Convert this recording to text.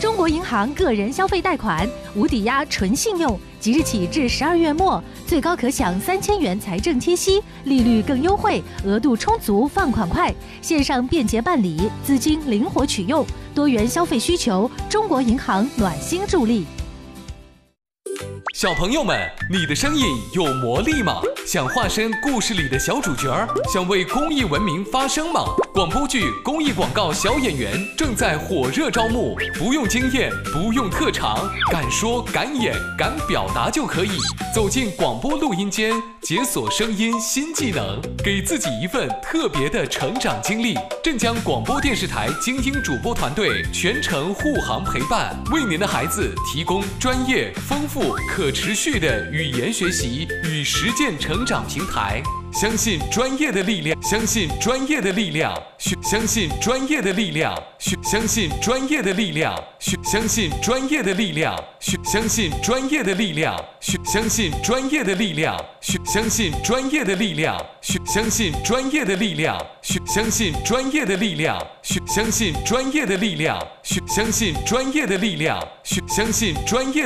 中国银行个人消费贷款无抵押纯信用，即日起至12月末，最高可享3000元财政贴息，利率更优惠，额度充足，放款快，线上便捷办理，资金灵活取用，多元消费需求，中国银行暖心助力。 小朋友们，你的声音有魔力吗？想化身故事里的小主角，想为公益文明发声吗？广播剧、公益广告小演员正在火热招募，不用经验，不用特长，敢说敢演敢表达就可以。走进广播录音间，解锁声音新技能，给自己一份特别的成长经历。镇江广播电视台精英主播团队全程护航陪伴，为您的孩子提供专业、丰富、可持续的语言学习与实践成长平台。相信专业的力量，相信专业的力量，相信专业的力量，相信专业的力量，相信专业的力量，相信专业的力量，相信专业的力量，相信专业的力量，相信专业的力量，相信专业的力量，相信专业的力量，相信专业的力量，相信专业。